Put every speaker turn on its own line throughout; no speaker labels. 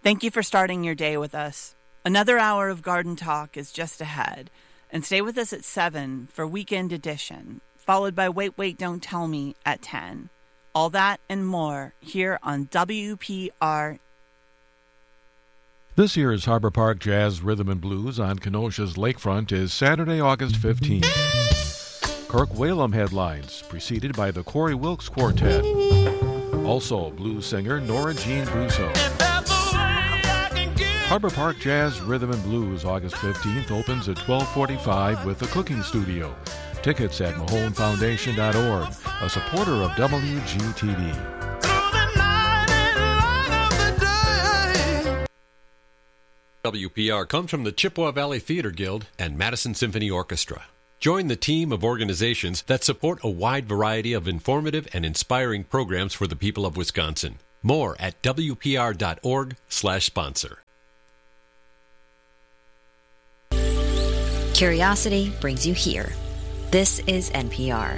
Thank you for starting your day with us. Another hour of Garden Talk is just ahead. And stay with us at 7 for Weekend Edition, followed by Wait, Wait, Don't Tell Me at 10. All that and more here on WPR.
This year's Harbor Park Jazz Rhythm and Blues on Kenosha's lakefront is Saturday, August 15th. Kirk Whalum headlines, preceded by the Corey Wilkes Quartet. Also, blues singer Nora Jean Brousseau. Harbor Park Jazz Rhythm and Blues, August 15th, opens at 12:45 with the Cooking Studio. Tickets at MahoneFoundation.org, a supporter of WGTD.
WPR comes from the Chippewa Valley Theater Guild and Madison Symphony Orchestra. Join the team of organizations that support a wide variety of informative and inspiring programs for the people of Wisconsin. More at WPR.org/sponsor.
Curiosity brings you here. This is NPR.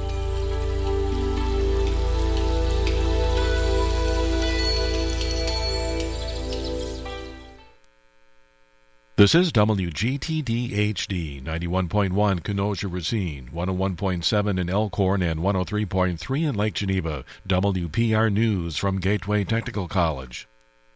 This is WGTD-HD, 91.1 Kenosha-Racine, 101.7 in Elkhorn, and 103.3 in Lake Geneva. WPR News from Gateway Technical College.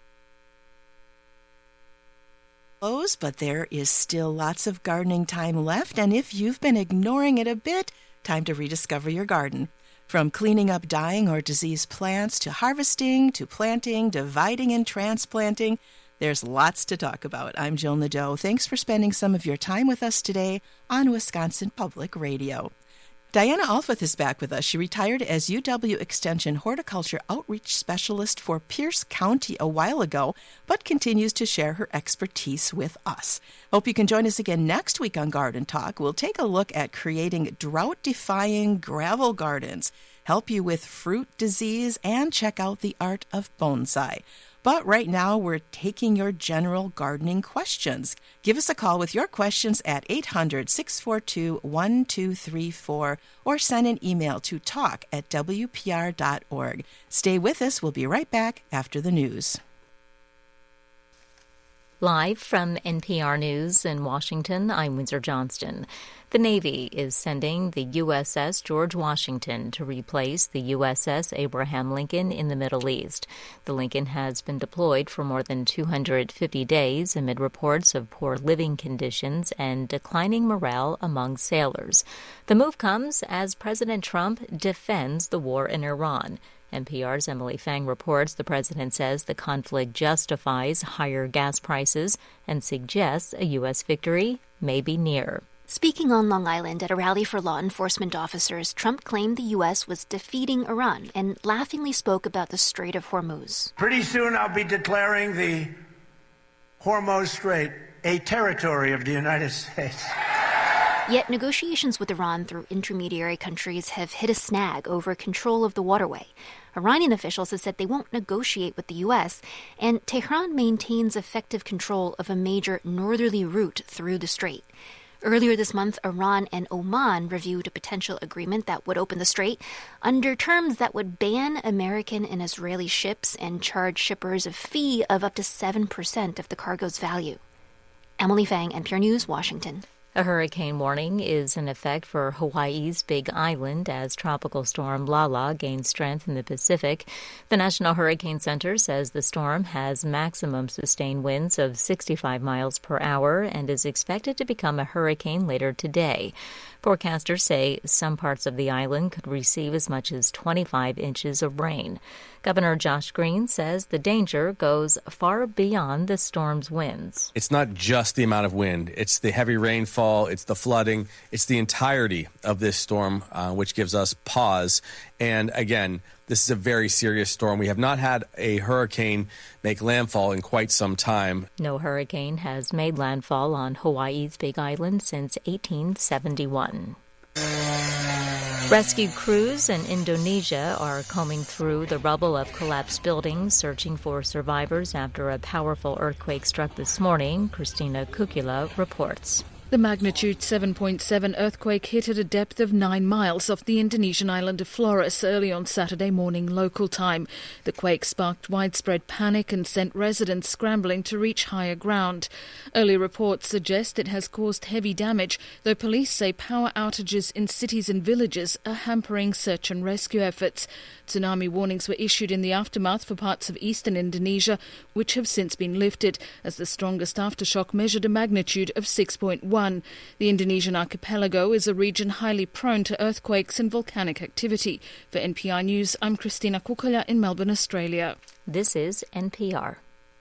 But there is still lots of gardening time left, and if you've been ignoring it a bit, time to rediscover your garden. From cleaning up dying or diseased plants to harvesting to planting, dividing and transplanting, there's lots to talk about. I'm Jill Nadeau. Thanks for spending some of your time with us today on Wisconsin Public Radio. Diana Alfuth is back with us. She retired as UW Extension Horticulture Outreach Specialist for Pierce County a while ago, but continues to share her expertise with us. Hope you can join us again next week on Garden Talk. We'll take a look at creating drought-defying gravel gardens, help you with fruit disease, and check out the art of bonsai. But right now, we're taking your general gardening questions. Give us a call with your questions at 800-642-1234 or send an email to talk@wpr.org. Stay with us. We'll be right back after the news.
Live from NPR News in Washington, I'm Windsor Johnston. The Navy is sending the USS George Washington to replace the USS Abraham Lincoln in the Middle East. The Lincoln has been deployed for more than 250 days amid reports of poor living conditions and declining morale among sailors. The move comes as President Trump defends the war in Iran. NPR's Emily Fang reports the president says the conflict justifies higher gas prices and suggests a U.S. victory may be near.
Speaking on Long Island at a rally for law enforcement officers, Trump claimed the U.S. was defeating Iran and laughingly spoke about the Strait of Hormuz.
Pretty soon I'll be declaring the Hormuz Strait a territory of the United States.
Yet negotiations with Iran through intermediary countries have hit a snag over control of the waterway. Iranian officials have said they won't negotiate with the U.S., and Tehran maintains effective control of a major northerly route through the strait. Earlier this month, Iran and Oman reviewed a potential agreement that would open the strait under terms that would ban American and Israeli ships and charge shippers a fee of up to 7% of the cargo's value. Emily Fang, NPR News, Washington.
A hurricane warning is in effect for Hawaii's Big Island as Tropical Storm Lala gains strength in the Pacific. The National Hurricane Center says the storm has maximum sustained winds of 65 miles per hour and is expected to become a hurricane later today. Forecasters say some parts of the island could receive as much as 25 inches of rain. Governor Josh Green says the danger goes far beyond the storm's winds.
It's not just the amount of wind. It's the heavy rainfall. It's the flooding. It's the entirety of this storm, which gives us pause. And again, this is a very serious storm. We have not had a hurricane make landfall in quite some time.
No hurricane has made landfall on Hawaii's Big Island since 1871. Rescue crews in Indonesia are combing through the rubble of collapsed buildings, searching for survivors after a powerful earthquake struck this morning. Christina Kukula reports.
The magnitude 7.7 earthquake hit at a depth of 9 miles off the Indonesian island of Flores early on Saturday morning local time. The quake sparked widespread panic and sent residents scrambling to reach higher ground. Early reports suggest it has caused heavy damage, though police say power outages in cities and villages are hampering search and rescue efforts. Tsunami warnings were issued in the aftermath for parts of eastern Indonesia, which have since been lifted, as the strongest aftershock measured a magnitude of 6.1. The Indonesian archipelago is a region highly prone to earthquakes and volcanic activity. For NPR News, I'm Christina Kukola in Melbourne, Australia.
This is NPR.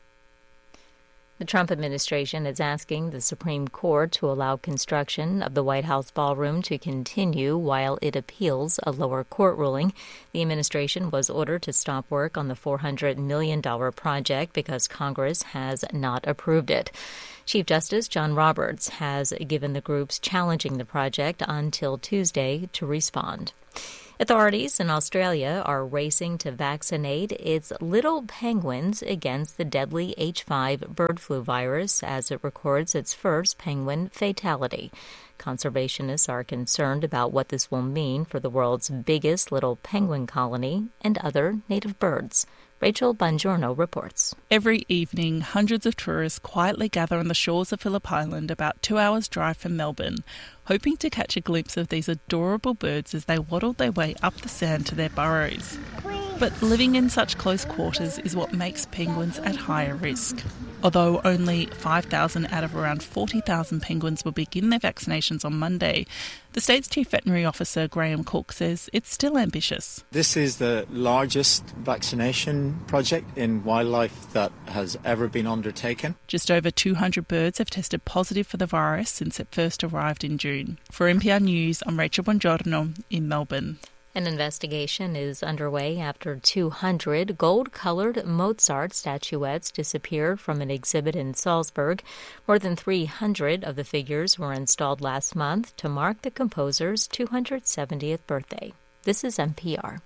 The Trump administration is asking the Supreme Court to allow construction of the White House ballroom to continue while it appeals a lower court ruling. The administration was ordered to stop work on the $400 million project because Congress has not approved it. Chief Justice John Roberts has given the groups challenging the project until Tuesday to respond. Authorities in Australia are racing to vaccinate its little penguins against the deadly H5 bird flu virus as it records its first penguin fatality. Conservationists are concerned about what this will mean for the world's biggest little penguin colony and other native birds. Rachel Bongiorno reports.
Every evening, hundreds of tourists quietly gather on the shores of Phillip Island, about 2 hours' drive from Melbourne, hoping to catch a glimpse of these adorable birds as they waddle their way up the sand to their burrows. But living in such close quarters is what makes penguins at higher risk. Although only 5,000 out of around 40,000 penguins will begin their vaccinations on Monday, the state's Chief Veterinary Officer Graham Cook says it's still ambitious.
This is the largest vaccination project in wildlife that has ever been undertaken.
Just over 200 birds have tested positive for the virus since it first arrived in June. For NPR News, I'm Rachel Bongiorno in Melbourne.
An investigation is underway after 200 gold-colored Mozart statuettes disappeared from an exhibit in Salzburg. More than 300 of the figures were installed last month to mark the composer's 270th birthday. This is NPR.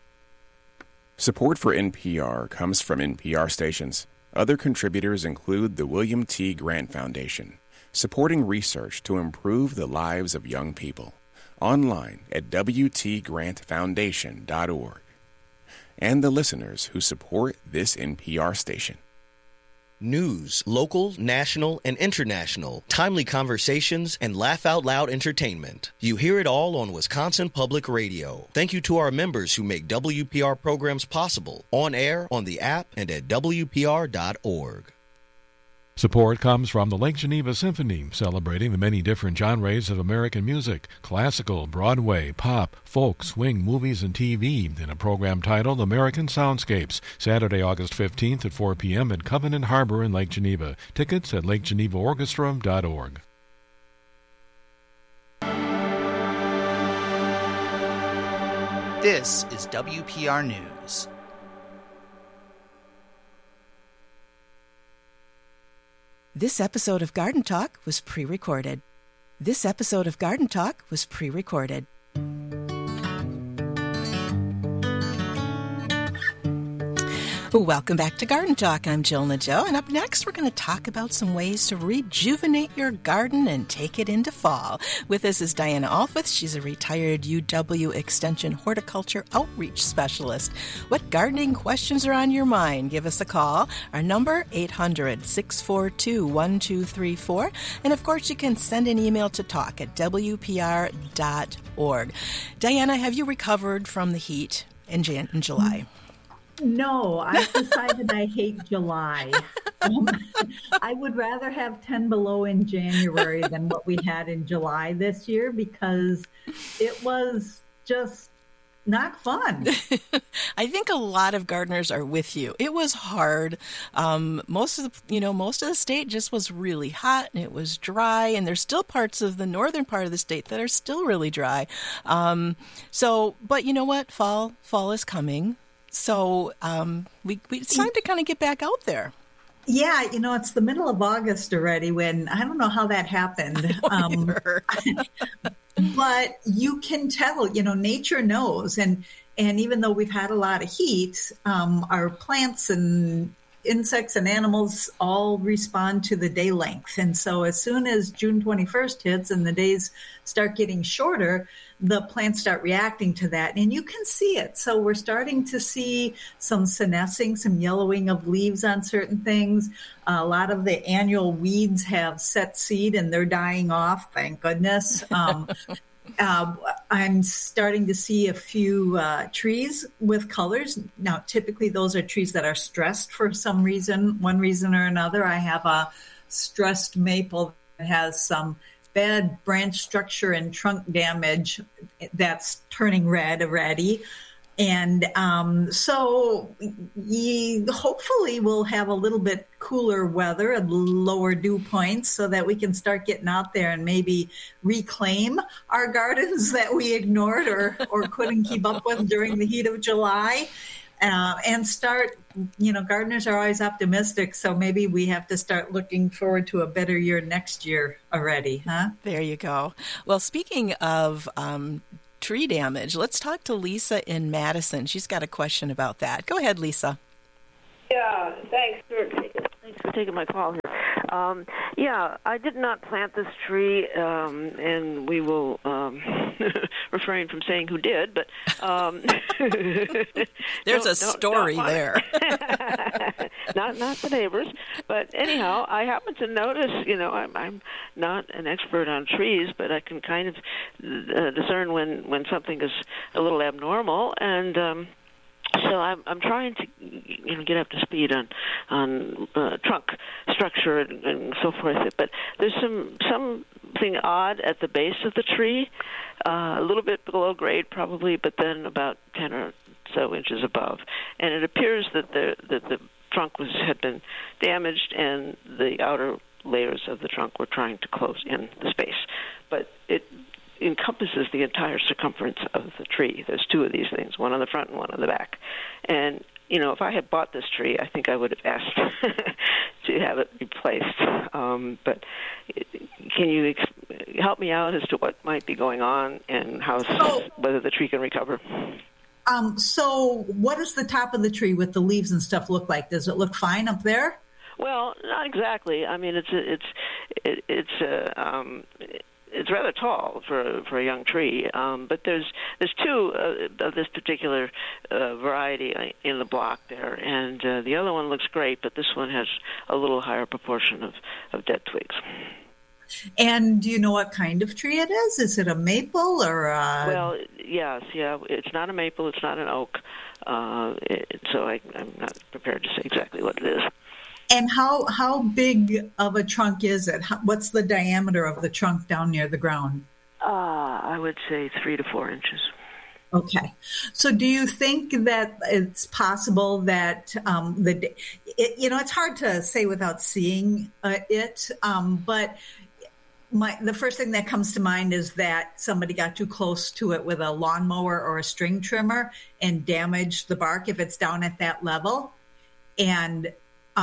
Support for NPR comes from NPR stations. Other contributors include the William T. Grant Foundation, supporting research to improve the lives of young people. Online at WTGrantFoundation.org. And the listeners who support this NPR station.
News, local, national, and international, timely conversations, and laugh-out-loud entertainment. You hear it all on Wisconsin Public Radio. Thank you to our members who make WPR programs possible, on air, on the app, and at WPR.org.
Support comes from the Lake Geneva Symphony, celebrating the many different genres of American music, classical, Broadway, pop, folk, swing, movies, and TV, in a program titled American Soundscapes, Saturday, August 15th at 4 p.m. at Covenant Harbor in Lake Geneva. Tickets at lakegenevaorchestra.org.
This is WPR News.
This episode of Garden Talk was pre-recorded. Welcome back to Garden Talk. I'm Jill Nadeau, and up next we're going to talk about some ways to rejuvenate your garden and take it into fall. With us is Diana Alfith. She's a retired UW Extension horticulture outreach specialist. What gardening questions are on your mind? Give us a call. Our number, 800-642-1234. And of course, you can send an email to talk@wpr.org. Diana, have you recovered from the heat in July?
No, I've decided I hate July. I would rather have 10 below in January than what we had in July this year because it was just not fun.
I think a lot of gardeners are with you. It was hard. Most of the state just was really hot and it was dry, and there's still parts of the northern part of the state that are still really dry. But you know what? Fall is coming. So it's time to kind of get back out there.
Yeah, it's the middle of August already when I don't know how that happened. But you can tell, nature knows. And even though we've had a lot of heat, our plants and insects and animals all respond to the day length. And so as soon as June 21st hits and the days start getting shorter, the plants start reacting to that. And you can see it. So we're starting to see some senescing, some yellowing of leaves on certain things. A lot of the annual weeds have set seed and they're dying off, thank goodness. I'm starting to see a few trees with colors. Now, typically those are trees that are stressed for some reason, one reason or another. I have a stressed maple that has some bad branch structure and trunk damage that's turning red already. And so hopefully we'll have a little bit cooler weather and lower dew points so that we can start getting out there and maybe reclaim our gardens that we ignored or couldn't keep up with during the heat of July. And start, gardeners are always optimistic, so maybe we have to start looking forward to a better year next year already, huh?
There you go. Well, speaking of tree damage, let's talk to Lisa in Madison. She's got a question about that. Go ahead, Lisa.
Yeah, thanks for taking my call here. I did not plant this tree, and we will refrain from saying who did, but
there's a story there.
not the neighbors, but anyhow, I happen to notice, I'm not an expert on trees, but I can kind of discern when something is a little abnormal, and so I'm trying to get up to speed on trunk structure and so forth. But there's something odd at the base of the tree, a little bit below grade probably, but then about 10 or so inches above. And it appears that the trunk had been damaged and the outer layers of the trunk were trying to close in the space. But it encompasses the entire circumference of the tree. There's two of these things, one on the front and one on the back. And, if I had bought this tree, I think I would have asked to have it replaced. But can you help me out as to what might be going on and whether the tree can recover?
So what does the top of the tree with the leaves and stuff look like? Does it look fine up there?
Well, not exactly. I mean, it's rather tall for a young tree, but there's two of this particular variety in the block there, and the other one looks great, but this one has a little higher proportion of dead twigs.
And do you know what kind of tree it is? Is it a maple or a...
Well, yes, yeah. It's not a maple. It's not an oak. So I'm not prepared to say exactly what it is.
And how big of a trunk is it? What's the diameter of the trunk down near the ground?
I would say 3 to 4 inches.
Okay. So do you think that it's possible that it's hard to say without seeing it, but the first thing that comes to mind is that somebody got too close to it with a lawnmower or a string trimmer and damaged the bark if it's down at that level. And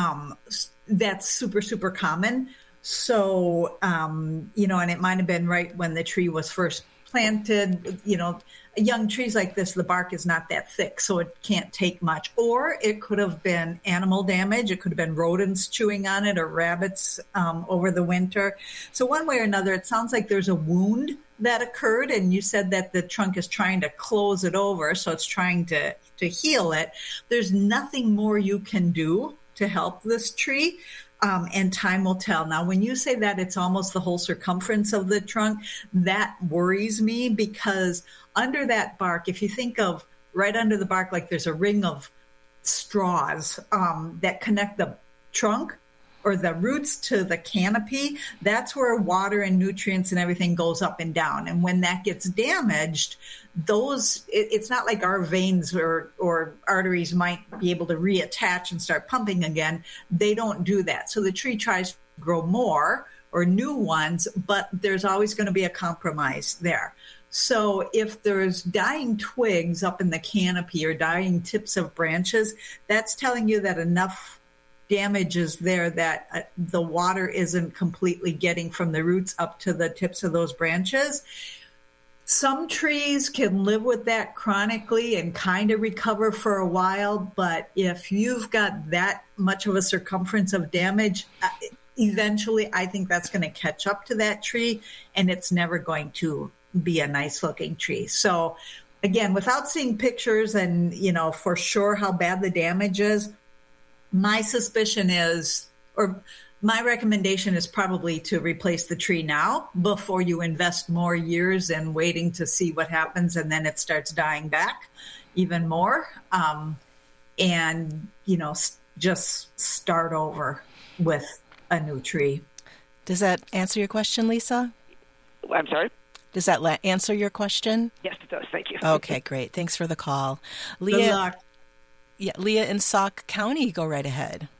that's super, super common. So, and it might have been right when the tree was first planted. Young trees like this, the bark is not that thick, so it can't take much. Or it could have been animal damage. It could have been rodents chewing on it or rabbits over the winter. So one way or another, it sounds like there's a wound that occurred, and you said that the trunk is trying to close it over, so it's trying to heal it. There's nothing more you can do to help this tree, and time will tell. Now, when you say that it's almost the whole circumference of the trunk, that worries me, because under that bark, if you think of right under the bark, like there's a ring of straws that connect the trunk or the roots to the canopy, that's where water and nutrients and everything goes up and down. And when that gets damaged, it's not like our veins or arteries might be able to reattach and start pumping again. They don't do that. So the tree tries to grow more or new ones, but there's always going to be a compromise there. So if there's dying twigs up in the canopy or dying tips of branches, that's telling you that enough damage is there that the water isn't completely getting from the roots up to the tips of those branches. Some trees can live with that chronically and kind of recover for a while, but if you've got that much of a circumference of damage, eventually I think that's going to catch up to that tree, and it's never going to be a nice looking tree. So again, without seeing pictures and, for sure how bad the damage is, my suspicion is, or my recommendation is probably to replace the tree now before you invest more years in waiting to see what happens, and then it starts dying back even more. And, just start over with a new tree.
Does that answer your question, Lisa?
I'm sorry?
Does that answer your question?
Yes, it does. Thank you.
Okay, great. Thanks for the call.
Good luck.
Yeah, Leah in Sauk County, go right ahead.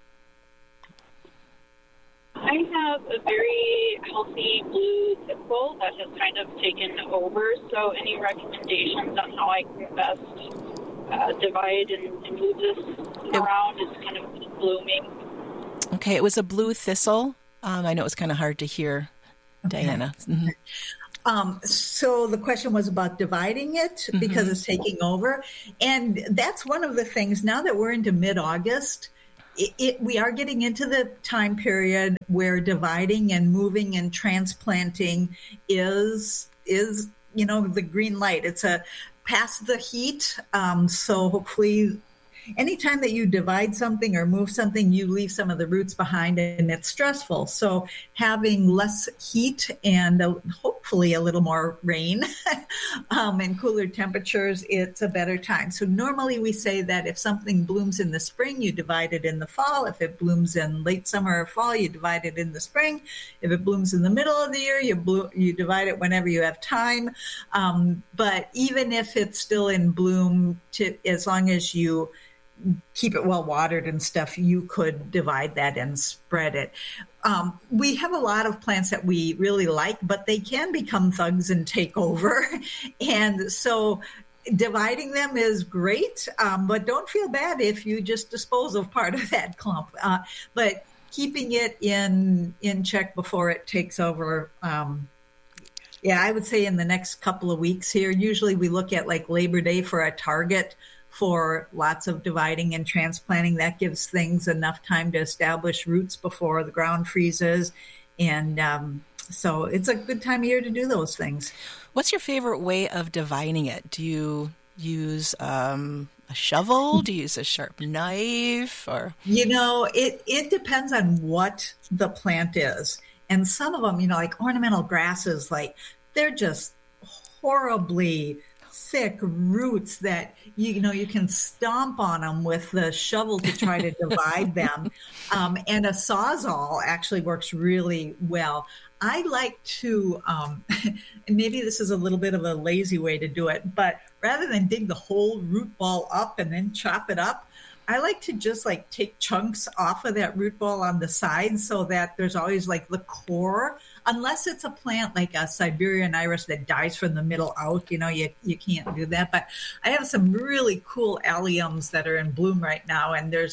I have a very healthy blue thistle that has kind of taken over, so any recommendations on how I can best divide and move this around? It's kind of blooming.
Okay, it was a blue thistle. I know it was kind of hard to hear, okay. Diana. Mm-hmm.
So the question was about dividing it because it's taking over. And that's one of the things, now that we're into mid-August, we are getting into the time period where dividing and moving and transplanting is the green light. It's past the heat. So hopefully anytime that you divide something or move something, you leave some of the roots behind, and it's stressful. So having less heat and hopefully a little more rain and cooler temperatures, it's a better time. So normally we say that if something blooms in the spring, you divide it in the fall. If it blooms in late summer or fall, you divide it in the spring. If it blooms in the middle of the year, you divide it whenever you have time. But even if it's still in bloom, as long as you keep it well watered and stuff, you could divide that and spread it. We have a lot of plants that we really like, but they can become thugs and take over. And so dividing them is great, but don't feel bad if you just dispose of part of that clump. But keeping it in check before it takes over. I would say in the next couple of weeks here, usually we look at like Labor Day for a target for lots of dividing and transplanting. That gives things enough time to establish roots before the ground freezes. And so it's a good time of year to do those things.
What's your favorite way of dividing it? Do you use a shovel? Do you use a sharp knife? Or
it depends on what the plant is. And some of them, like ornamental grasses, like they're just horribly thick roots that you can stomp on them with the shovel to try to divide them. And a Sawzall actually works really well. I like to, and maybe this is a little bit of a lazy way to do it, but rather than dig the whole root ball up and then chop it up, I like to just take chunks off of that root ball on the side so that there's always the core, unless it's a plant like a Siberian iris that dies from the middle out, you can't do that. But I have some really cool alliums that are in bloom right now, and there's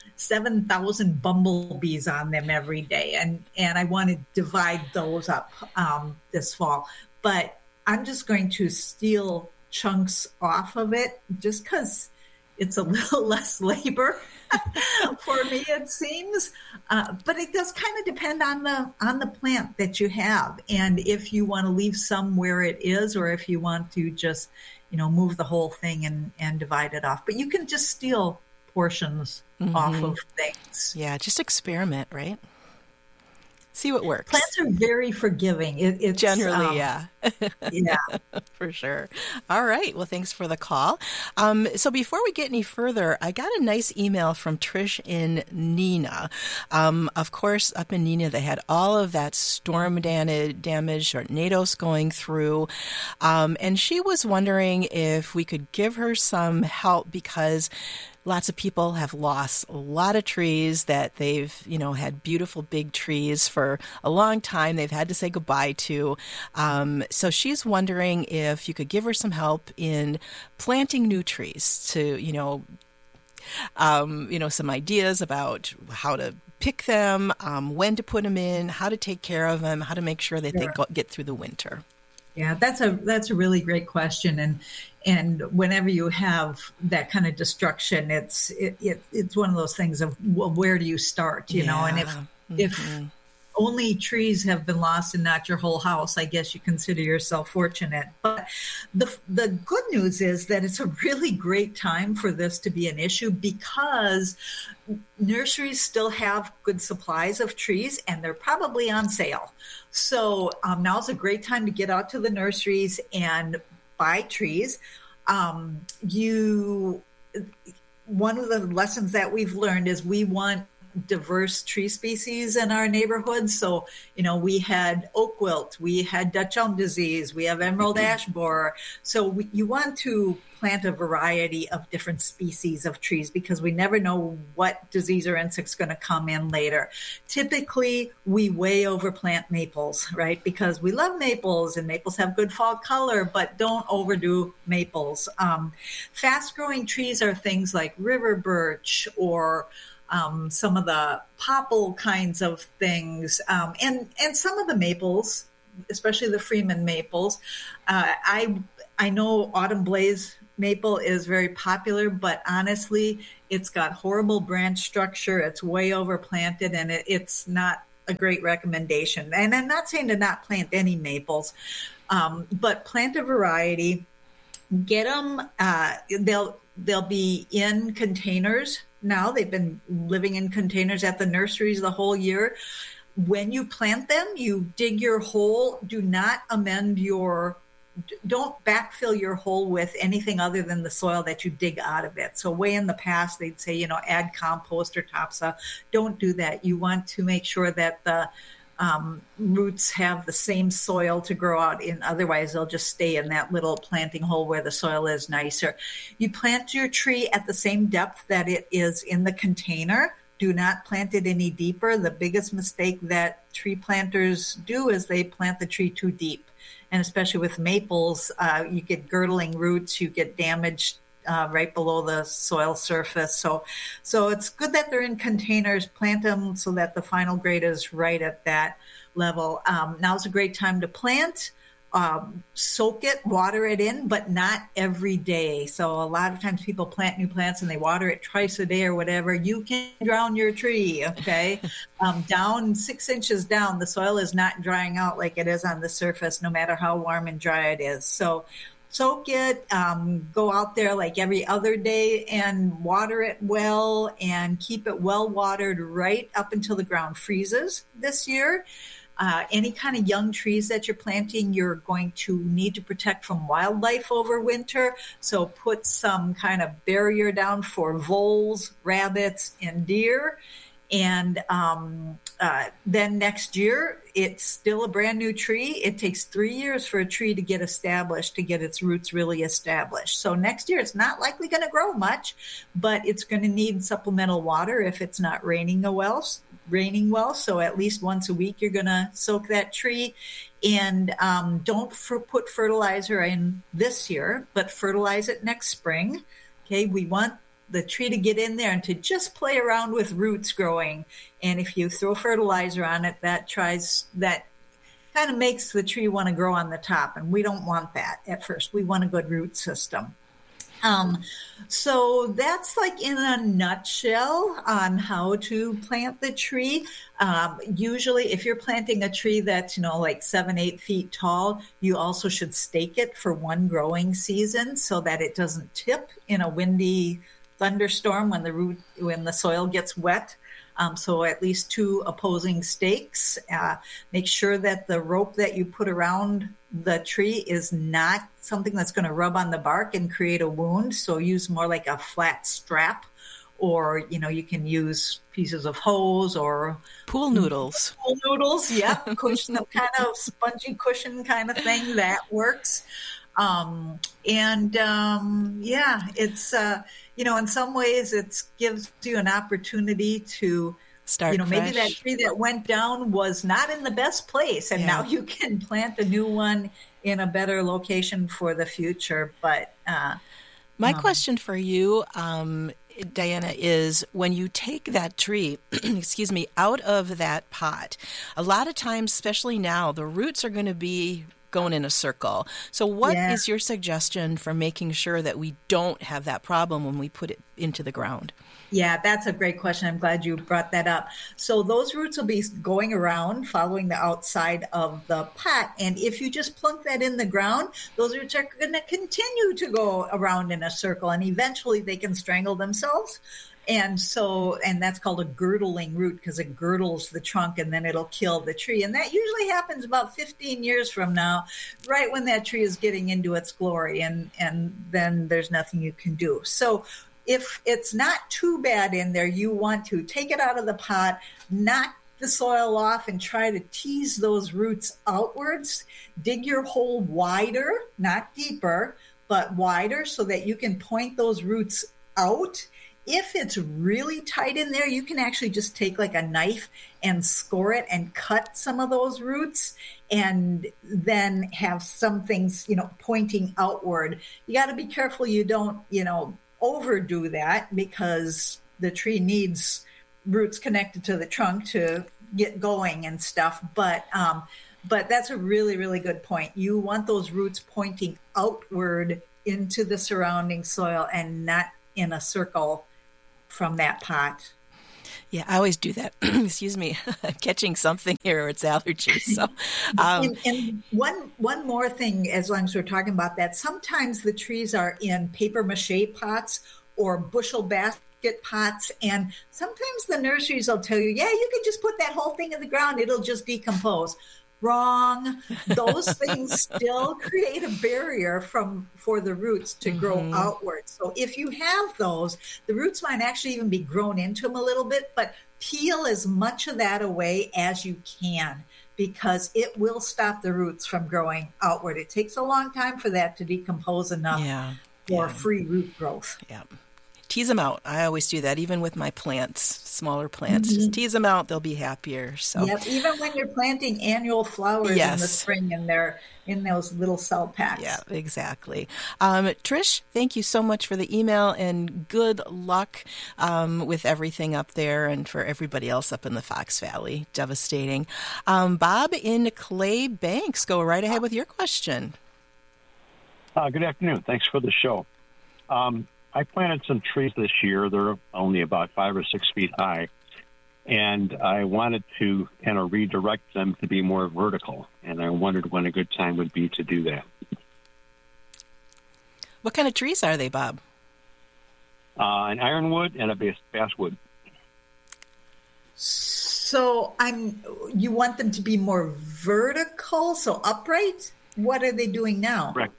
7,000 bumblebees on them every day. And I want to divide those up this fall. But I'm just going to steal chunks off of it just because it's a little less labor for me, it seems. But it does kind of depend on the plant that you have, and if you want to leave some where it is, or if you want to just move the whole thing and divide it off. But you can just steal portions off of things.
Yeah, just experiment, right? See what works.
Plants are very forgiving. It's
generally, yeah.
Yeah.
For sure. All right. Well, thanks for the call. So before we get any further, I got a nice email from Trish in Neenah. Of course, up in Neenah, they had all of that storm damage, tornadoes going through. And she was wondering if we could give her some help because lots of people have lost a lot of trees that they've, had beautiful big trees for a long time. They've had to say goodbye to. So she's wondering if you could give her some help in planting new trees to, some ideas about how to pick them, when to put them in, how to take care of them, how to make sure that they get through the winter.
Yeah, that's a really great question, and whenever you have that kind of destruction, it's one of those things of, well, where do you start? You know, and if only trees have been lost and not your whole house, I guess you consider yourself fortunate. But the good news is that it's a really great time for this to be an issue, because nurseries still have good supplies of trees and they're probably on sale. So now's a great time to get out to the nurseries and buy trees. One of the lessons that we've learned is we want diverse tree species in our neighborhood. So, you know, we had oak wilt, we had Dutch elm disease, we have emerald ash borer. So you want to plant a variety of different species of trees, because we never know what disease or insect's going to come in later. Typically, we way overplant maples, right? Because we love maples and maples have good fall color, but don't overdo maples. Fast-growing trees are things like river birch or some of the popple kinds of things, and some of the maples, especially the Freeman maples. I know autumn blaze maple is very popular, but honestly, it's got horrible branch structure. It's way overplanted, and it's not a great recommendation. And I'm not saying to not plant any maples, but plant a variety. Get them. They'll be in containers. Now they've been living in containers at the nurseries the whole year. When you plant them, you dig your hole. Do not don't backfill your hole with anything other than the soil that you dig out of it. So way in the past, they'd say, add compost or topsoil. Don't do that. You want to make sure that the roots have the same soil to grow out in. Otherwise, they'll just stay in that little planting hole where the soil is nicer. You plant your tree at the same depth that it is in the container. Do not plant it any deeper. The biggest mistake that tree planters do is they plant the tree too deep. And especially with maples, you get girdling roots, you get damage right below the soil surface. So it's good that they're in containers. Plant them so that the final grade is right at that level. Now's a great time to plant. Soak it, water it in, but not every day. So a lot of times people plant new plants and they water it twice a day or whatever. You can drown your tree, okay? Down 6 inches down, the soil is not drying out like it is on the surface, no matter how warm and dry it is. So soak it, go out there like every other day and water it well, and keep it well watered right up until the ground freezes this year. Any kind of young trees that you're planting, you're going to need to protect from wildlife over winter. So put some kind of barrier down for voles, rabbits, and deer. And then next year, it's still a brand new tree. It takes 3 years for a tree to get established, to get its roots really established. So next year, it's not likely going to grow much, but it's going to need supplemental water if it's not raining well. So at least once a week, you're going to soak that tree. And don't put fertilizer in this year, but fertilize it next spring. Okay, we want the tree to get in there and to just play around with roots growing. And if you throw fertilizer on it, that kind of makes the tree want to grow on the top. And we don't want that at first. We want a good root system. So that's like in a nutshell on how to plant the tree. Usually if you're planting a tree that's, like 7-8 feet tall, you also should stake it for one growing season so that it doesn't tip in a windy thunderstorm when the soil gets wet. So at least 2 opposing stakes. Make sure that the rope that you put around the tree is not something that's going to rub on the bark and create a wound. So use more like a flat strap, or, you can use pieces of hose or
pool noodles.
Yeah. Cushion, some kind of spongy cushion kind of thing that works. It's, in some ways it gives you an opportunity to start maybe that tree that went down was not in the best place, and now you can plant a new one in a better location for the future. But
my question for you, Diana, is when you take that tree, out of that pot, a lot of times, especially now, the roots are going to be going in a circle. So what is your suggestion for making sure that we don't have that problem when we put it into the ground?
Yeah, that's a great question. I'm glad you brought that up. So those roots will be going around, following the outside of the pot. And if you just plunk that in the ground, those roots are going to continue to go around in a circle, and eventually they can strangle themselves. And that's called a girdling root, because it girdles the trunk and then it'll kill the tree. And that usually happens about 15 years from now, right when that tree is getting into its glory. And then there's nothing you can do. So if it's not too bad in there, you want to take it out of the pot, knock the soil off, and try to tease those roots outwards. Dig your hole wider, not deeper, but wider, so that you can point those roots out. If it's really tight in there, you can actually just take like a knife and score it and cut some of those roots, and then have some things, pointing outward. You got to be careful you don't, overdo that, because the tree needs roots connected to the trunk to get going and stuff. But that's a really, really good point. You want those roots pointing outward into the surrounding soil and not in a circle from that pot.
Yeah, I always do that. Excuse me, I'm catching something here, or it's allergies. So,
and one more thing, as long as we're talking about that, sometimes the trees are in paper mache pots or bushel basket pots, and sometimes the nurseries will tell you, yeah, you can just put that whole thing in the ground; it'll just decompose. Wrong. Those things still create a barrier for the roots to grow outward. So if you have those, the roots might actually even be grown into them a little bit, but peel as much of that away as you can, because it will stop the roots from growing outward. It takes a long time for that to decompose enough for free root growth.
Yeah. Tease them out. I always do that, even with my plants, smaller plants. Just tease them out; they'll be happier. So,
yep. Even when you're planting annual flowers in the spring, and they're in those little cell packs.
Yeah, exactly. Trish, thank you so much for the email, and good luck with everything up there, and for everybody else up in the Fox Valley. Devastating. Bob in Clay Banks, go right ahead with your question.
Good afternoon. Thanks for the show. I planted some trees this year. They're only about 5 or 6 feet high, and I wanted to kind of redirect them to be more vertical, and I wondered when a good time would be to do that.
What kind of trees are they, Bob?
An ironwood and a basswood.
So you want them to be more vertical, so upright? What are they doing now?
Correct.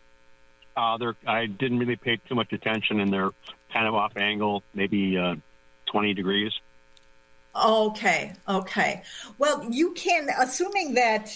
I didn't really pay too much attention, and they're kind of off angle, maybe 20 degrees.
Okay. Well, you can, assuming that,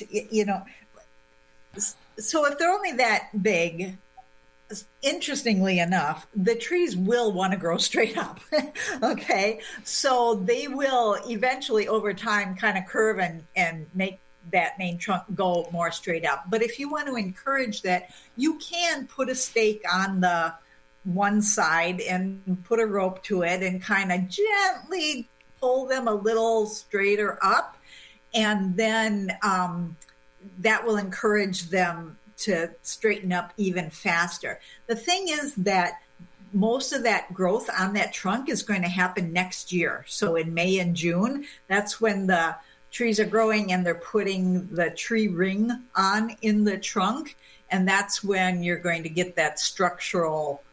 so if they're only that big, interestingly enough, the trees will want to grow straight up. Okay. So they will eventually over time kind of curve and make that main trunk go more straight up. But if you want to encourage that, you can put a stake on the one side and put a rope to it and kind of gently pull them a little straighter up. And then that will encourage them to straighten up even faster. The thing is that most of that growth on that trunk is going to happen next year. So in May and June, that's when the trees are growing and they're putting the tree ring on in the trunk. And that's when you're going to get that structural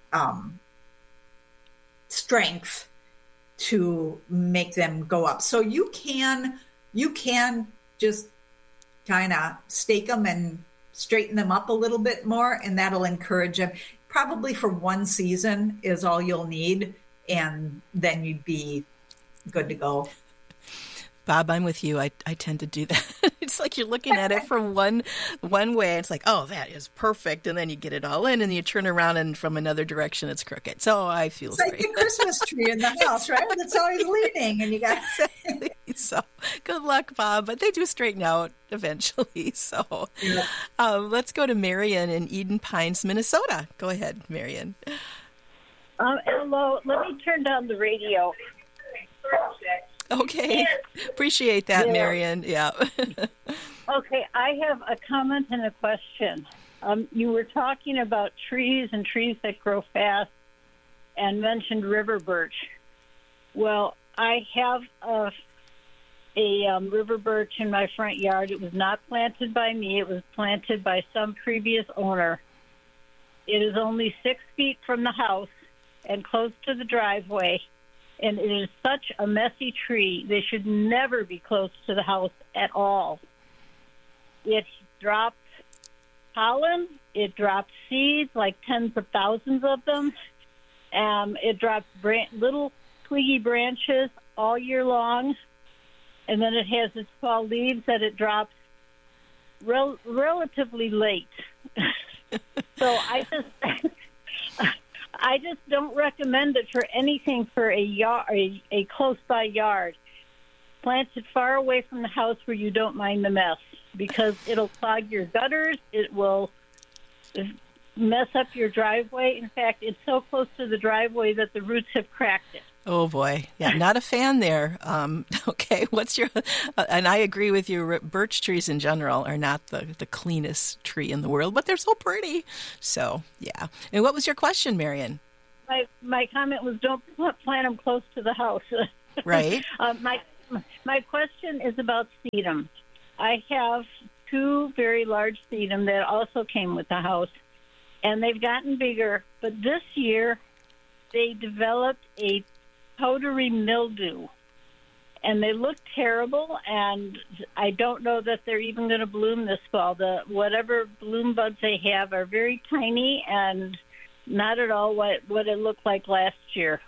strength to make them go up. So you can just kind of stake them and straighten them up a little bit more, and that'll encourage them. Probably for one season is all you'll need, and then you'd be good to go.
Bob, I'm with you. I tend to do that. It's like you're looking at it from one way. It's like, oh, that is perfect. And then you get it all in, and you turn around, and from another direction, it's crooked. So I feel
it's like the Christmas tree in the house, right? It's always leaning, and you got
exactly. So good luck, Bob. But they do straighten out eventually. So let's go to Marion in Eden Pines, Minnesota. Go ahead, Marion.
Hello. Let me turn down the radio.
Okay. Appreciate that, Marion. Yeah.
Okay, I have a comment and a question. You were talking about trees and trees that grow fast and mentioned river birch. Well, I have a river birch in my front yard. It was not planted by me. It was planted by some previous owner. It is only 6 feet from the house and close to the driveway, and it is such a messy tree. They should never be close to the house at all. It drops pollen. It drops seeds, like tens of thousands of them. It drops little twiggy branches all year long, and then it has its fall leaves that it drops relatively late. So I just don't recommend it for anything for a close-by yard. Plant it far away from the house where you don't mind the mess, because it'll clog your gutters. It will mess up your driveway. In fact, it's so close to the driveway that the roots have cracked it.
Oh, boy. Yeah, not a fan there. Okay, what's your... and I agree with you. Birch trees in general are not the cleanest tree in the world, but they're so pretty. So, yeah. And what was your question, Marion?
My comment was don't plant them close to the house.
Right.
My question is about sedum. I have 2 very large sedum that also came with the house, and they've gotten bigger. But this year, they developed a powdery mildew, and they look terrible, and I don't know that they're even going to bloom this fall. Whatever bloom buds they have are very tiny and not at all what it looked like last year.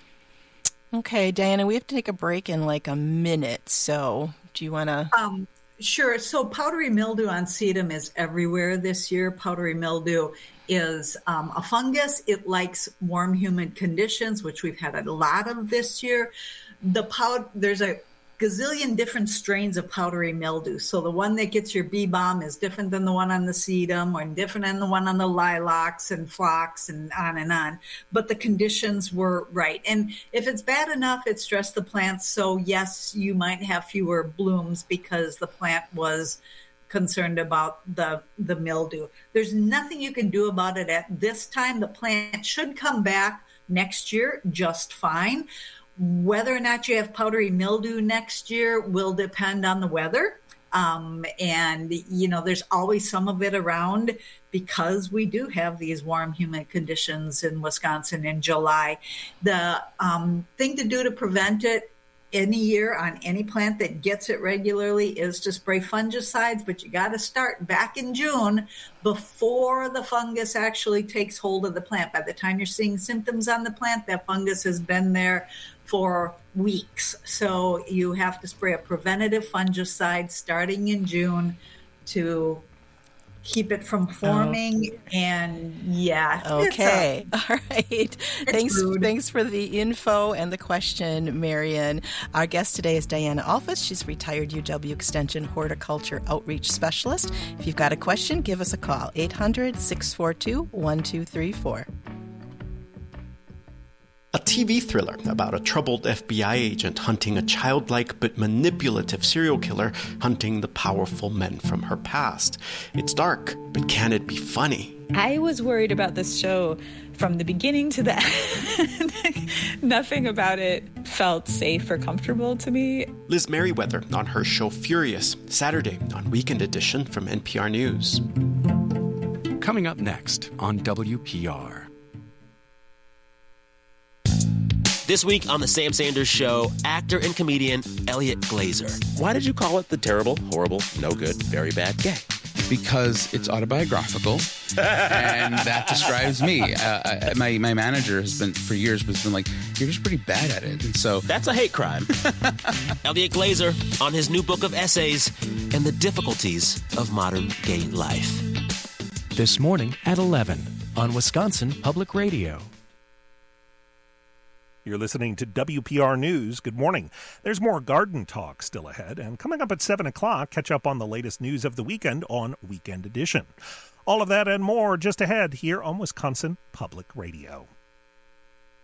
Okay, Diana, we have to take a break in like a minute, so do you want to...
Sure. So powdery mildew on sedum is everywhere this year. Powdery mildew is a fungus. It likes warm, humid conditions, which we've had a lot of this year. There's a gazillion different strains of powdery mildew. So the one that gets your bee balm is different than the one on the sedum, or different than the one on the lilacs and phlox and on and on. But the conditions were right. And if it's bad enough, it stressed the plants. So yes, you might have fewer blooms because the plant was concerned about the mildew. There's nothing you can do about it at this time. The plant should come back next year just fine. Whether or not you have powdery mildew next year will depend on the weather. And, there's always some of it around because we do have these warm, humid conditions in Wisconsin in July. The thing to do to prevent it any year on any plant that gets it regularly is to spray fungicides, but you got to start back in June before the fungus actually takes hold of the plant. By the time you're seeing symptoms on the plant, that fungus has been there for weeks. So you have to spray a preventative fungicide starting in June to keep it from forming. And yeah.
Okay. All right. Thanks for the info and the question, Marion. Our guest today is Diana Alphys. She's retired UW Extension Horticulture Outreach Specialist. If you've got a question, give us a call. 800-642-1234.
A TV thriller about a troubled FBI agent hunting a childlike but manipulative serial killer hunting the powerful men from her past. It's dark, but can it be funny?
I was worried about this show from the beginning to the end. Nothing about it felt safe or comfortable to me.
Liz Merriweather on her show Furious, Saturday on Weekend Edition from NPR News.
Coming up next on WPR.
This week on The Sam Sanders Show, actor and comedian Elliot Glazer.
Why did you call it the terrible, horrible, no good, very bad gay?
Because it's autobiographical, and that describes me. My manager has been, for years, has been like, you're just pretty bad at it. And so
that's a hate crime. Elliot Glazer on his new book of essays and the difficulties of modern gay life.
This morning at 11 on Wisconsin Public Radio.
You're listening to WPR News. Good morning. There's more garden talk still ahead, and coming up at 7 o'clock, catch up on the latest news of the weekend on Weekend Edition. All of that and more just ahead here on Wisconsin Public Radio.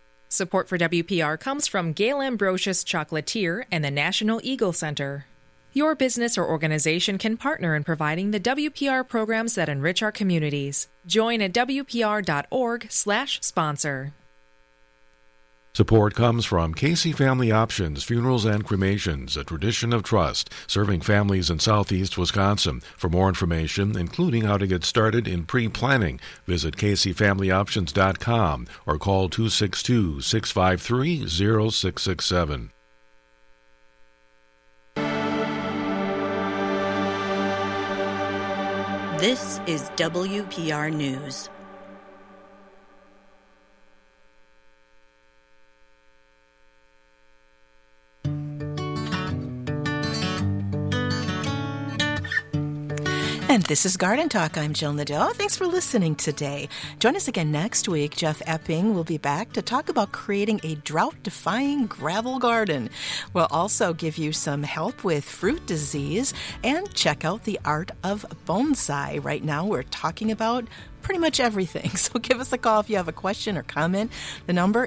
Support for WPR comes from Gail Ambrosius Chocolatier and the National Eagle Center.
Your business or organization can partner in providing the WPR programs that enrich our communities. Join at WPR.org/sponsor.
Support comes from Casey Family Options, Funerals and Cremations, a tradition of trust, serving families in southeast Wisconsin. For more information, including how to get started in pre-planning, visit CaseyFamilyOptions.com or call 262-653-0667.
This is WPR News.
And this is Garden Talk. I'm Jill Nadeau. Thanks for listening today. Join us again next week. Jeff Epping will be back to talk about creating a drought-defying gravel garden. We'll also give you some help with fruit disease and check out the art of bonsai. Right now we're talking about pretty much everything. So give us a call if you have a question or comment. The number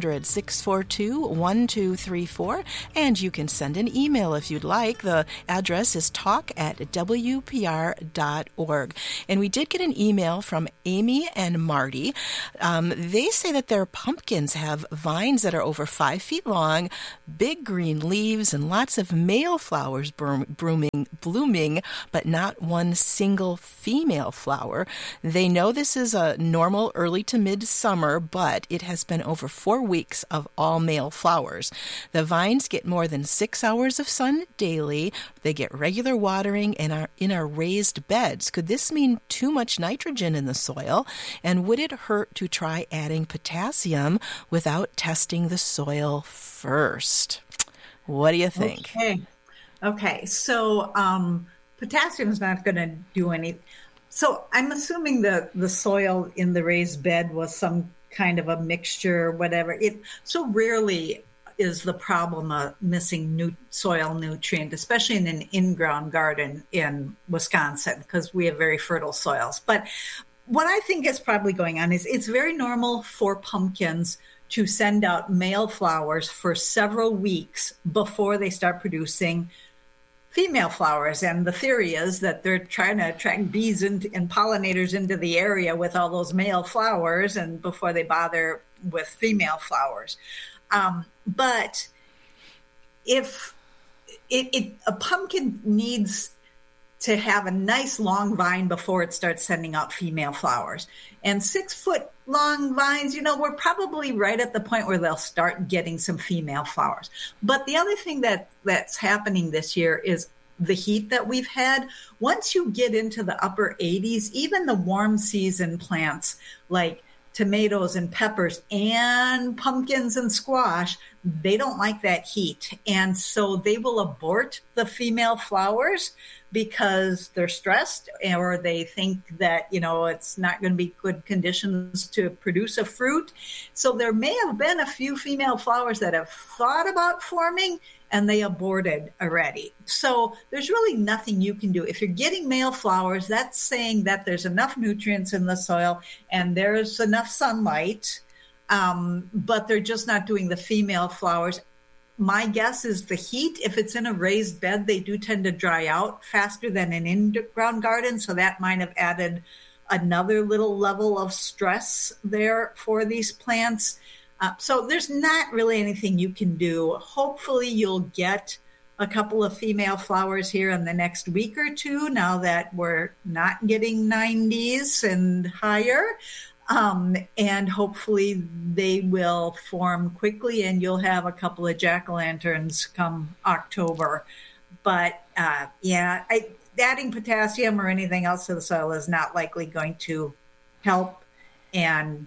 800-642-1234. And you can send an email if you'd like. The address is talk@wpr.org. And we did get an email from Amy and Marty. They say that their pumpkins have vines that are over 5 feet long, big green leaves, and lots of male flowers blooming, but not one single female flower. They know this is a normal early to mid-summer, but it has been over 4 weeks of all male flowers. The vines get more than 6 hours of sun daily. They get regular watering and are in our raised beds. Could this mean too much nitrogen in the soil? And would it hurt to try adding potassium without testing the soil first? What do you think?
Okay. So potassium is not going to do anything. So I'm assuming the soil in the raised bed was some kind of a mixture, whatever. It so rarely is the problem a missing soil nutrient, especially in an in-ground garden in Wisconsin, because we have very fertile soils. But what I think is probably going on is it's very normal for pumpkins to send out male flowers for several weeks before they start producing female flowers. And the theory is that they're trying to attract bees and pollinators into the area with all those male flowers and before they bother with female flowers. But if a pumpkin needs to have a nice long vine before it starts sending out female flowers. And 6-foot long vines, we're probably right at the point where they'll start getting some female flowers. But the other thing that's happening this year is the heat that we've had. Once you get into the upper 80s, even the warm season plants like tomatoes and peppers and pumpkins and squash, they don't like that heat. And so they will abort the female flowers because they're stressed or they think that, it's not going to be good conditions to produce a fruit. So there may have been a few female flowers that have thought about forming and they aborted already. So there's really nothing you can do. If you're getting male flowers, that's saying that there's enough nutrients in the soil and there's enough sunlight, but they're just not doing the female flowers. My guess is the heat. If it's in a raised bed, they do tend to dry out faster than an in-ground garden. So that might have added another little level of stress there for these plants. So there's not really anything you can do. Hopefully you'll get a couple of female flowers here in the next week or two, now that we're not getting 90s and higher. And hopefully they will form quickly and you'll have a couple of jack-o'-lanterns come October. But adding potassium or anything else to the soil is not likely going to help. And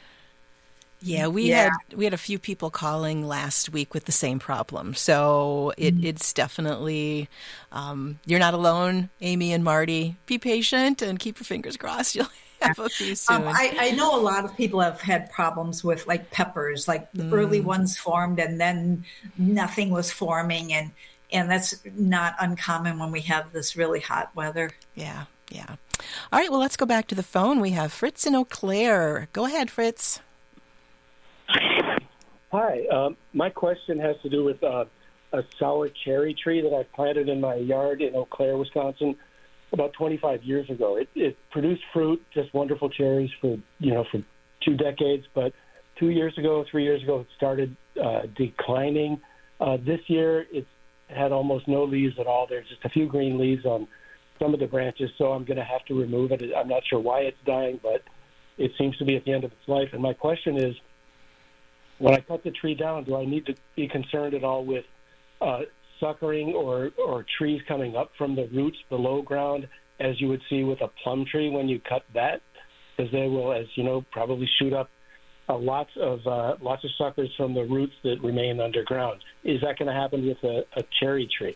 we had a few people calling last week with the same problem. So it's definitely, you're not alone, Amy and Marty. Be patient and keep your fingers crossed. You'll have a few soon.
I know a lot of people have had problems with like peppers, like the early ones formed and then nothing was forming. And that's not uncommon when we have this really hot weather.
Yeah. All right, well, let's go back to the phone. We have Fritz in Eau Claire. Go ahead, Fritz.
Hi. My question has to do with a sour cherry tree that I planted in my yard in Eau Claire, Wisconsin, about 25 years ago. It produced fruit, just wonderful cherries for 2 decades. But 3 years ago, it started declining. This year, it's had almost no leaves at all. There's just a few green leaves on some of the branches, so I'm going to have to remove it. I'm not sure why it's dying, but it seems to be at the end of its life. And my question is, when I cut the tree down, do I need to be concerned at all with suckering or trees coming up from the roots below ground, as you would see with a plum tree when you cut that? Because they will, as you know, probably shoot up lots of suckers from the roots that remain underground. Is that going to happen with a cherry tree?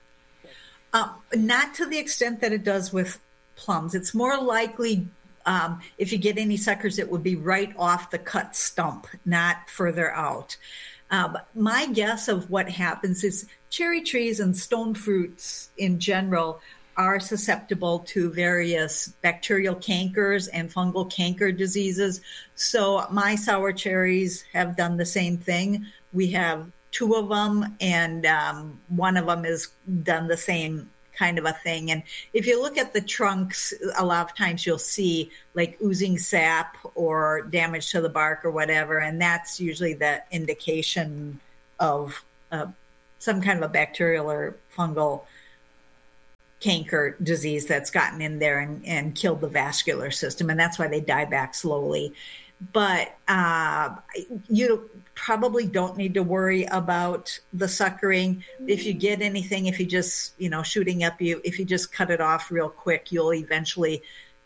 Not to the extent that it does with plums. It's more likely if you get any suckers, it would be right off the cut stump, not further out. My guess of what happens is cherry trees and stone fruits in general are susceptible to various bacterial cankers and fungal canker diseases. So my sour cherries have done the same thing. We have 2 of them, and one of them has done the same kind of a thing. And if you look at the trunks, a lot of times you'll see like oozing sap or damage to the bark or whatever, and that's usually the indication of some kind of a bacterial or fungal canker disease that's gotten in there and killed the vascular system, and that's why they die back slowly. But you probably don't need to worry about the suckering. If you get anything, if you just, shooting up you, if you just cut it off real quick, you'll eventually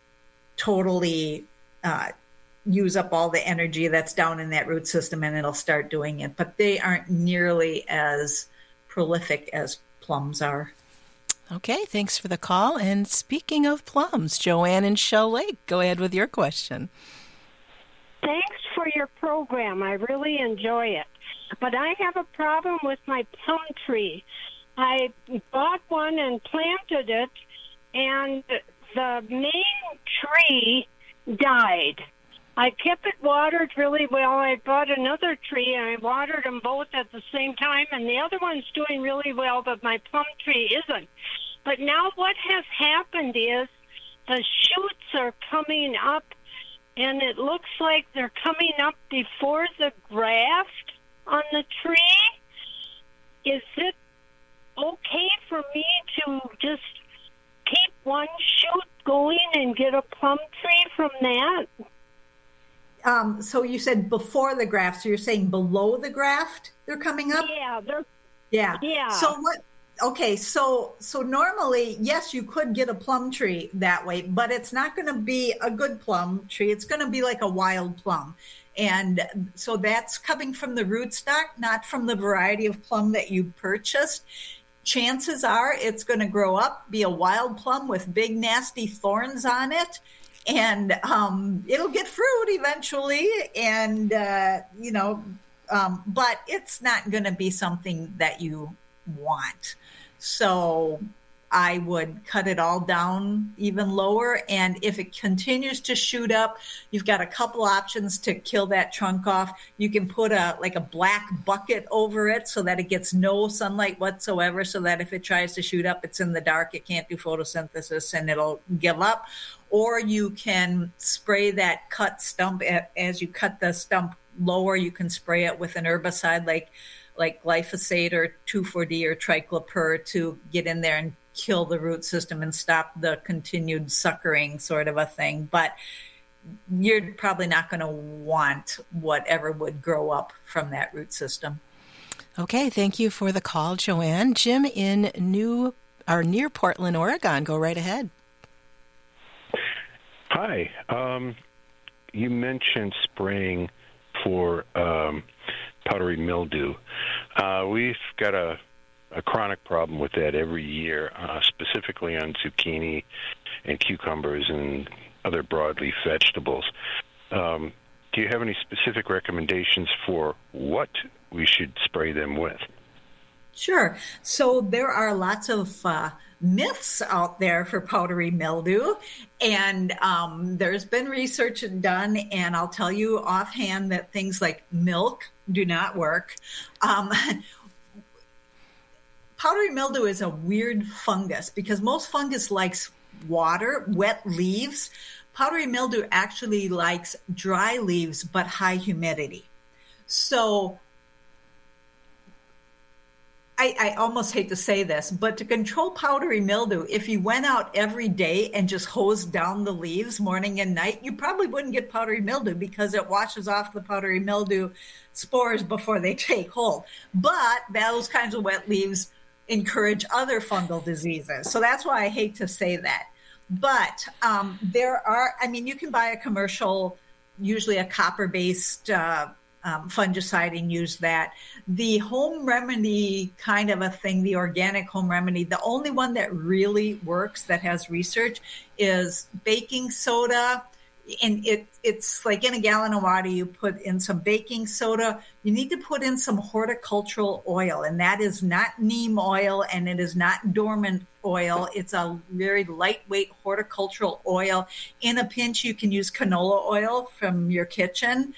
totally use up all the energy that's down in that root system, and it'll start doing it. But they aren't nearly as prolific as plums are.
Okay, thanks for the call. And speaking of plums, Joanne in Shell Lake, go ahead with your question.
Thanks for your program. I really enjoy it. But I have a problem with my plum tree. I bought one and planted it, and the main tree died. I kept it watered really well. I bought another tree, and I watered them both at the same time, and the other one's doing really well, but my plum tree isn't. But now what has happened is the shoots are coming up, and it looks like they're coming up before the graft on the tree. Is it okay for me to just keep one shoot going and get a plum tree from that?
So you said before the graft, so you're saying below the graft they're coming up?
Yeah.
So what? Okay, so normally, yes, you could get a plum tree that way, but it's not going to be a good plum tree. It's going to be like a wild plum. And so that's coming from the rootstock, not from the variety of plum that you purchased. Chances are it's going to grow up, be a wild plum with big, nasty thorns on it. And it'll get fruit eventually, and, but it's not going to be something that you want. So I would cut it all down even lower. And if it continues to shoot up, you've got a couple options to kill that trunk off. You can put a black bucket over it so that it gets no sunlight whatsoever, so that if it tries to shoot up, it's in the dark, it can't do photosynthesis, and it'll give up. Or you can spray that cut stump as you cut the stump lower. You can spray it with an herbicide like glyphosate or 2,4-D or triclopyr to get in there and kill the root system and stop the continued suckering sort of a thing. But you're probably not going to want whatever would grow up from that root system.
Okay, thank you for the call, Joanne. Jim in near Portland, Oregon. Go right ahead.
Hi. You mentioned spraying for powdery mildew. We've got a chronic problem with that every year, specifically on zucchini and cucumbers and other broadleaf vegetables. Do you have any specific recommendations for what we should spray them with?
Sure. So there are lots of myths out there for powdery mildew, and there's been research done, and I'll tell you offhand that things like milk do not work. powdery mildew is a weird fungus because most fungus likes water, wet leaves. Powdery mildew actually likes dry leaves but high humidity. So I almost hate to say this, but to control powdery mildew, if you went out every day and just hosed down the leaves morning and night, you probably wouldn't get powdery mildew because it washes off the powdery mildew spores before they take hold. But those kinds of wet leaves encourage other fungal diseases. So that's why I hate to say that. But you can buy a commercial, usually a copper-based fungicide and use that. The home remedy kind of a thing, the organic home remedy, the only one that really works that has research is baking soda. And it's like in a gallon of water, you put in some baking soda. You need to put in some horticultural oil, and that is not neem oil, and it is not dormant oil. It's a very lightweight horticultural oil. In a pinch, you can use canola oil from your kitchen.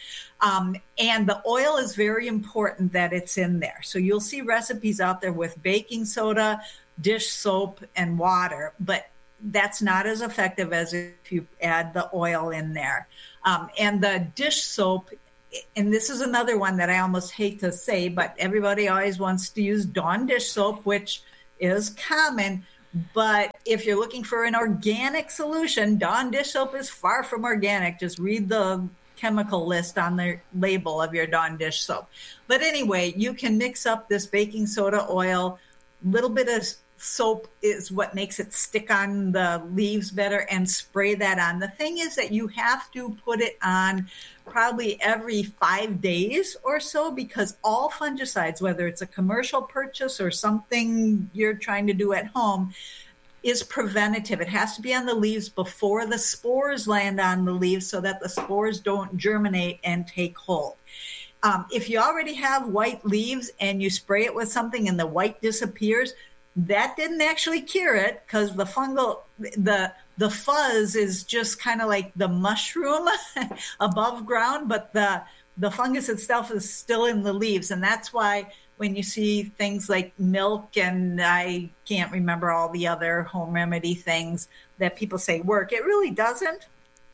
And the oil is very important that it's in there. So you'll see recipes out there with baking soda, dish soap, and water, but that's not as effective as if you add the oil in there. And the dish soap, and this is another one that I almost hate to say, but everybody always wants to use Dawn dish soap, which is common. But if you're looking for an organic solution, Dawn dish soap is far from organic. Just read the chemical list on the label of your Dawn dish soap. But anyway, you can mix up this baking soda oil, little bit of soap is what makes it stick on the leaves better, and spray that on. The thing is that you have to put it on probably every 5 days or so, because all fungicides, whether it's a commercial purchase or something you're trying to do at home, is preventative. It has to be on the leaves before the spores land on the leaves so that the spores don't germinate and take hold. If you already have white leaves and you spray it with something and the white disappears, that didn't actually cure it, because the fungal, the fuzz is just kind of like the mushroom above ground, but the fungus itself is still in the leaves. And that's why when you see things like milk, and I can't remember all the other home remedy things that people say work, it really doesn't.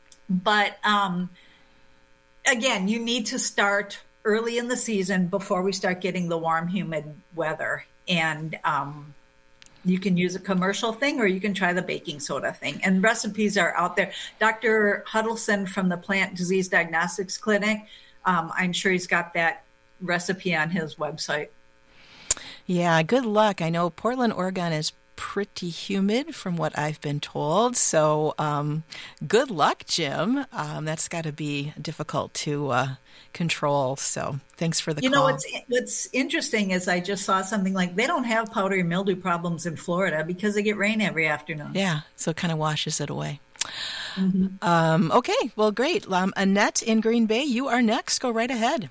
But again, you need to start early in the season before we start getting the warm, humid weather. And you can use a commercial thing, or you can try the baking soda thing. And recipes are out there. Dr. Huddleston from the Plant Disease Diagnostics Clinic, I'm sure he's got that recipe on his website.
Yeah, good luck. I know Portland, Oregon is pretty humid from what I've been told. So good luck, Jim. That's got to be difficult to control. So thanks for the call.
You know, what's interesting is I just saw something like they don't have powdery mildew problems in Florida because they get rain every afternoon.
Yeah, so it kind of washes it away.
Mm-hmm.
Okay, well, great. Annette in Green Bay, you are next. Go right ahead.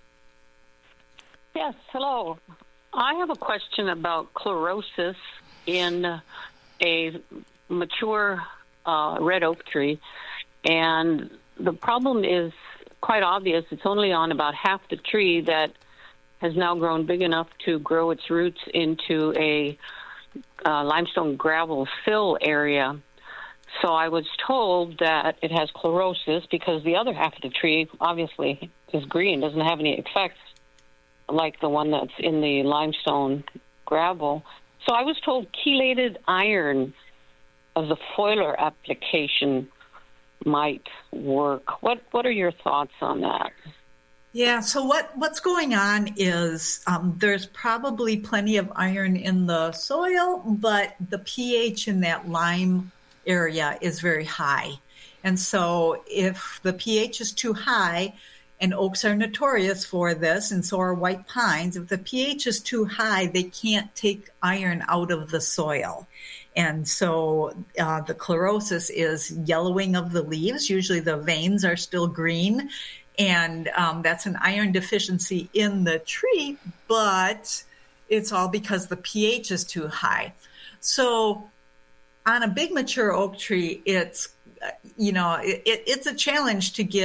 Yes, hello. I have a question about chlorosis in a mature red oak tree. And the problem is quite obvious. It's only on about half the tree that has now grown big enough to grow its roots into a limestone gravel fill area. So I was told that it has chlorosis because the other half of the tree obviously is green, doesn't have any effects like the one that's in the limestone gravel. So I was told chelated iron as a foliar application might work. What are your thoughts on that?
Yeah, so what's going on is there's probably plenty of iron in the soil, but the pH in that lime area is very high. And so if the pH is too high, and oaks are notorious for this, and so are white pines, if the pH is too high, they can't take iron out of the soil. And so the chlorosis is yellowing of the leaves. Usually the veins are still green, and that's an iron deficiency in the tree, but it's all because the pH is too high. So on a big mature oak tree, it's a challenge to get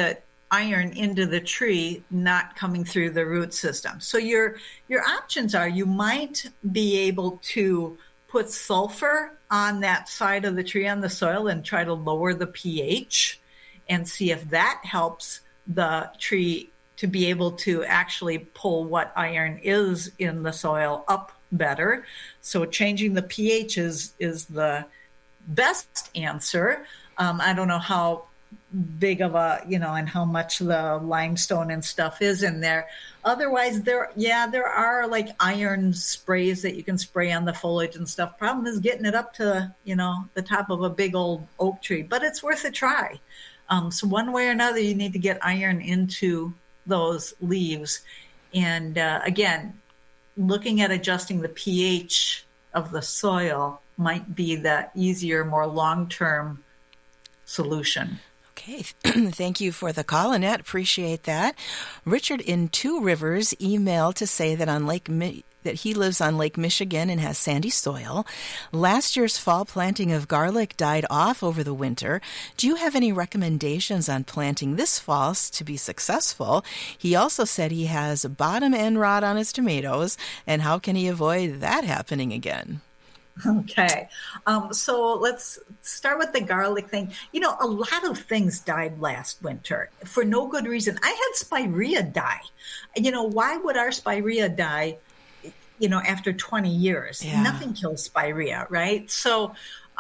iron into the tree, not coming through the root system. So your options are, you might be able to put sulfur on that side of the tree on the soil and try to lower the pH and see if that helps the tree to be able to actually pull what iron is in the soil up better. So changing the pH is the best answer. I don't know how big of a, and how much the limestone and stuff is in there. Otherwise, there are like iron sprays that you can spray on the foliage and stuff. Problem is getting it up to, the top of a big old oak tree, but it's worth a try. So one way or another, you need to get iron into those leaves. And again, looking at adjusting the pH of the soil might be the easier, more long-term solution.
Okay, thank you for the call, Annette. Appreciate that. Richard in Two Rivers emailed to say that that he lives on Lake Michigan and has sandy soil. Last year's fall planting of garlic died off over the winter. Do you have any recommendations on planting this fall to be successful? He also said he has bottom end rot on his tomatoes, and how can he avoid that happening again?
Okay. So let's start with the garlic thing. A lot of things died last winter for no good reason. I had spirea die. Why would our spirea die, after 20 years? Yeah. Nothing kills spirea, right? So